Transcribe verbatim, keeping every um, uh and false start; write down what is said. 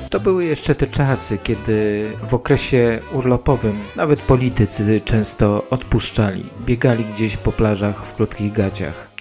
To były jeszcze te czasy, kiedy w okresie urlopowym nawet politycy często odpuszczali, biegali gdzieś po plażach w krótkich gaciach.